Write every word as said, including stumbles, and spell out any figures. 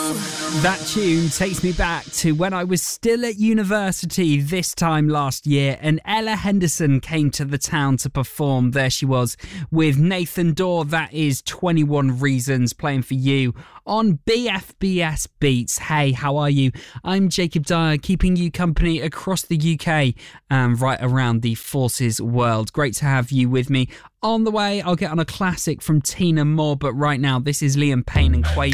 That tune takes me back to when I was still at university this time last year, and Ella Henderson came to the town to perform. There she was with Nathan Dawe. That is twenty-one Reasons playing for you on B F B S Beats. Hey, how are you? I'm Jacob Dyer, keeping you company across the U K and right around the Forces world. Great to have you with me. On the way, I'll get on a classic from Tina Moore, but right now, this is Liam Payne and Quavo.